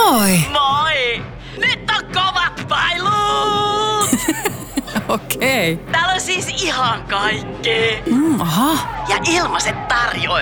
Moi! Moi! Nyt on kovat pailut! Okei. Täällä on siis ihan kaikkea. Aha. Ja ilmaiset tarjoilut.